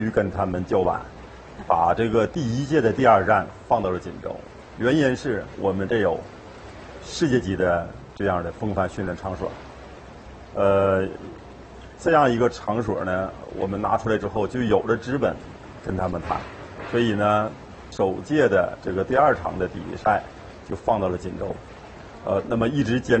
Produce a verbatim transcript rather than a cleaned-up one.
于跟他们叫板，把这个第一届的第二站放到了锦州。原因是我们这有世界级的这样的风帆训练场所，呃，这样一个场所呢，我们拿出来之后就有了资本跟他们谈，所以呢，首届的这个第二场的比赛就放到了锦州，呃，那么一直坚。